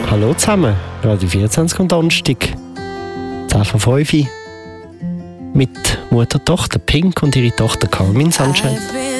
Hallo zusammen, Radio 24 am Donnerstag, 10 vor 5 mit Mutter-Tochter Pink und ihre Tochter Carmen Sunshine.